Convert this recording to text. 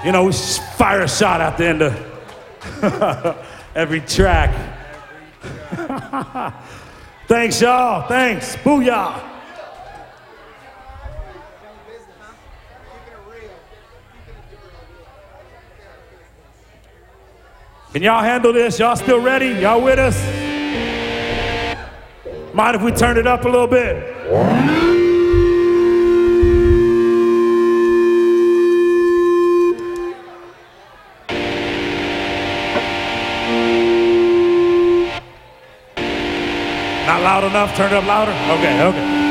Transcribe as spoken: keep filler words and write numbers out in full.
You know, we fire a shot at the end of every track. Thanks, y'all. Thanks. Booyah. Can y'all handle this? Y'all still ready? Y'all with us? Mind if we turn it up a little bit? Not loud enough? Turn it up louder? Okay, okay.